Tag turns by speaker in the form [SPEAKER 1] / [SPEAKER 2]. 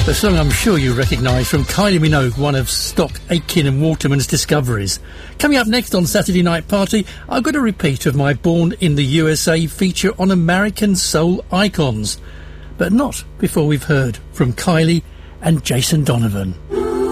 [SPEAKER 1] A song I'm sure you recognise from Kylie Minogue, one of Stock, Aitken and Waterman's discoveries. Coming up next on Saturday Night Party, I've got a repeat of my Born in the USA feature on American soul icons. But not before we've heard from Kylie and Jason Donovan.